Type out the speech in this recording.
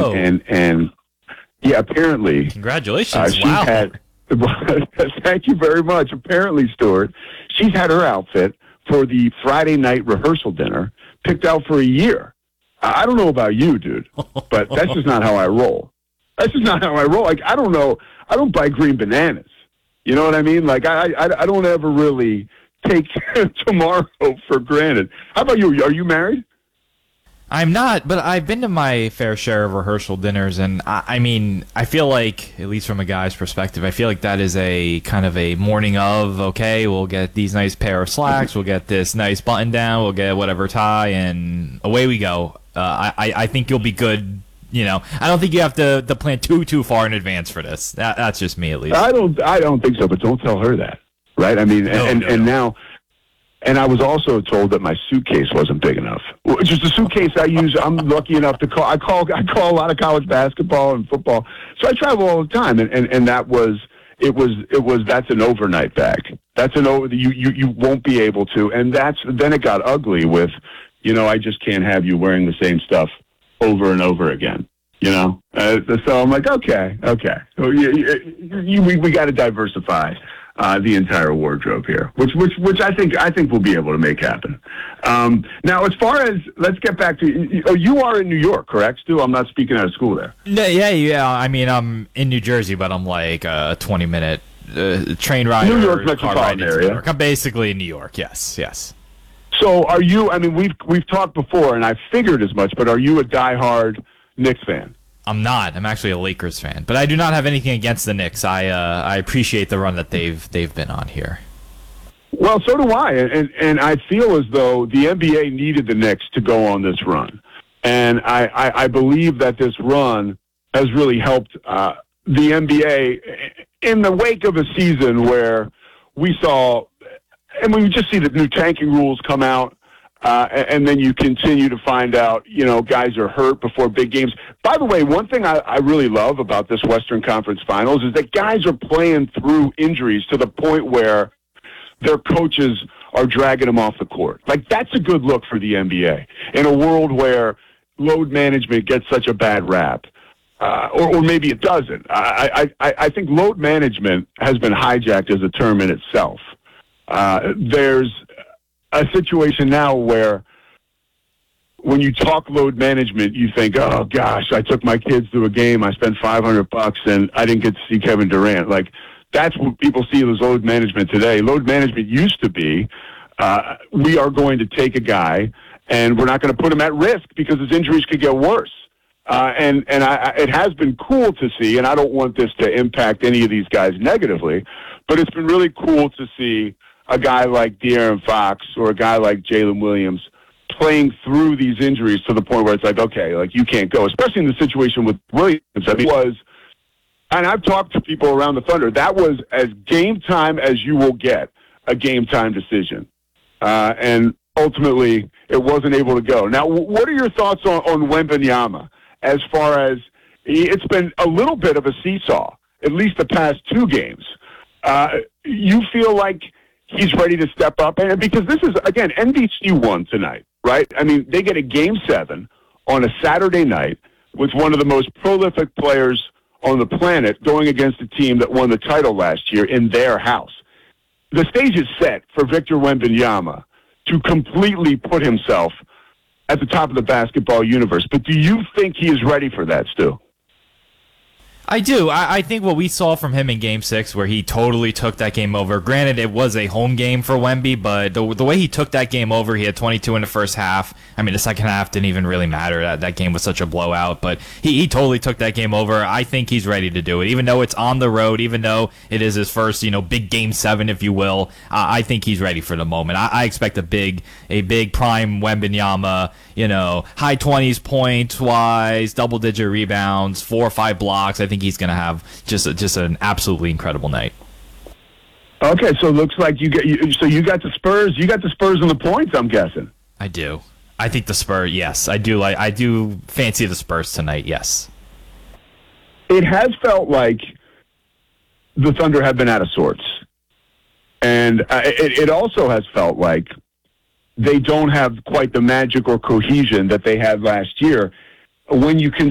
Whoa. And yeah, apparently. Congratulations. She's Wow. had, thank you very much. Apparently, Stuart, she's had her outfit for the Friday night rehearsal dinner picked out for a year. I don't know about you, dude, but that's just not how I roll. That's just not how I roll. Like, I don't know. I don't buy green bananas. You know what I mean? Like, I don't ever really take tomorrow for granted. How about you? Are you married? I'm not, but I've been to my fair share of rehearsal dinners, and I mean, I feel like, at least from a guy's perspective, I feel like that is a kind of a morning of, okay, we'll get these nice pair of slacks, we'll get this nice button down, we'll get whatever tie, and away we go. I think you'll be good. You know, I don't think you have to plan too far in advance for this. That's just me, at least. I don't think so, but don't tell her that, right? I mean, and now. And I was also told that my suitcase wasn't big enough. Just a suitcase I use. I'm lucky enough to call. I call a lot of college basketball and football, so I travel all the time. And that was it was that's an overnight bag. That's you won't be able to. And then it got ugly with, I just can't have you wearing the same stuff over and over again. So I'm like, okay, we got to diversify the entire wardrobe here, which I think we'll be able to make happen. Now, as far as, let's get back to, you are in New York, correct, Stu? I'm not speaking out of school there. Yeah. I mean, I'm in New Jersey, but I'm like a 20-minute train ride. New York metropolitan area. I'm basically in New York. Yes. So are you? I mean, we've talked before, and I figured as much. But are you a diehard Knicks fan? I'm not. I'm actually a Lakers fan, but I do not have anything against the Knicks. I appreciate the run that they've been on here. Well, so do I, and I feel as though the NBA needed the Knicks to go on this run, and I believe that this run has really helped the NBA in the wake of a season where we saw, and we just see the new tanking rules come out. And then you continue to find out, guys are hurt before big games. By the way, one thing I really love about this Western Conference Finals is that guys are playing through injuries to the point where their coaches are dragging them off the court. Like, that's a good look for the NBA in a world where load management gets such a bad rap. Or maybe it doesn't. I think load management has been hijacked as a term in itself. There's a situation now where when you talk load management, you think, oh gosh, I took my kids to a game, I spent $500 and I didn't get to see Kevin Durant. Like, that's what people see as load management today. Load management used to be, we are going to take a guy and we're not going to put him at risk because his injuries could get worse. It has been cool to see, and I don't want this to impact any of these guys negatively, but it's been really cool to see a guy like De'Aaron Fox or a guy like Jalen Williams playing through these injuries to the point where it's like, okay, like, you can't go, especially in the situation with Williams. I mean, and I've talked to people around the Thunder, that was as game time as you will get a game time decision. And ultimately, it wasn't able to go. Now, what are your thoughts on Wembanyama as far as it's been a little bit of a seesaw, at least the past two games? You feel like he's ready to step up? And because this is, again, NBC won tonight, right? I mean, they get a Game 7 on a Saturday night with one of the most prolific players on the planet going against a team that won the title last year in their house. The stage is set for Victor Wembanyama to completely put himself at the top of the basketball universe. But do you think he is ready for that, Stu? I do. I think what we saw from him in Game 6, where he totally took that game over. Granted, it was a home game for Wemby, but the way he took that game over, he had 22 in the first half. I mean, the second half didn't even really matter. That game was such a blowout, but he totally took that game over. I think he's ready to do it, even though it's on the road, even though it is his first, big Game 7, if you will. I think he's ready for the moment. I expect a big prime Wembanyama, high 20s points-wise, double-digit rebounds, 4 or 5 blocks. I think he's going to have just an absolutely incredible night. Okay, so it looks like you got the Spurs. You got the Spurs on the points, I'm guessing. I do. I think the Spurs. Yes, I do. I do fancy the Spurs tonight. Yes. It has felt like the Thunder have been out of sorts, and it also has felt like they don't have quite the magic or cohesion that they had last year. When you